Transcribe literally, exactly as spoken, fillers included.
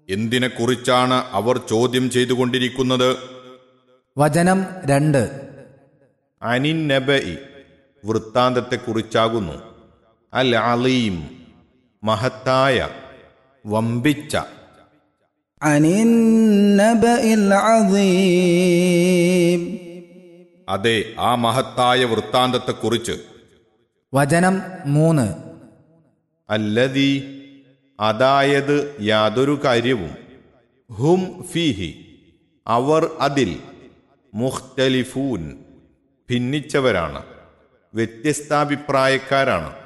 എന്തിനെക്കുറിച്ചാണ് അവർ ചോദ്യം ചെയ്തുകൊണ്ടിരിക്കുന്നത്? വചനം രണ്ട്. അനിൻ നബഇ വൃത്താന്തത്തെക്കുറിച്ചാകുന്നു. അൽ അലീം മഹത്തായ, വമ്പിച്ച. അനിൻ നബഇൽ അദീം അതെ, ആ മഹത്തായ വൃത്താന്തത്തെക്കുറിച്ച്. വചനം മൂന്ന്. അല്ലദീ അതായത് യാതൊരു കാര്യവും, ഹും ഫീഹി അവർ അതിൽ, മുഖ്തലിഫൂൻ ഭിന്നിച്ചവരാണ്, വ്യത്യസ്താഭിപ്രായക്കാരാണ്.